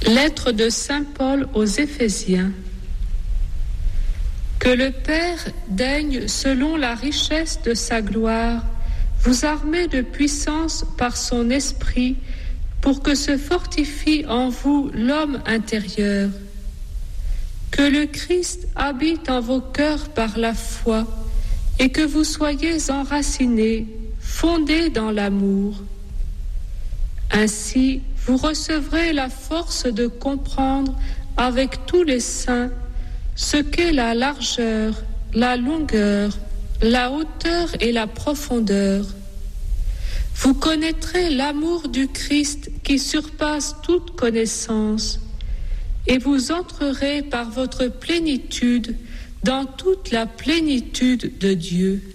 Lettre de Saint Paul aux Éphésiens. Que le Père daigne, selon la richesse de sa gloire, vous armer de puissance par son esprit, pour que se fortifie en vous l'homme intérieur. Que le Christ habite en vos cœurs par la foi, et que vous soyez enracinés, fondés dans l'amour. Ainsi, vous recevrez la force de comprendre avec tous les saints ce qu'est la largeur, la longueur, la hauteur et la profondeur. Vous connaîtrez l'amour du Christ qui surpasse toute connaissance, et vous entrerez par votre plénitude dans toute la plénitude de Dieu.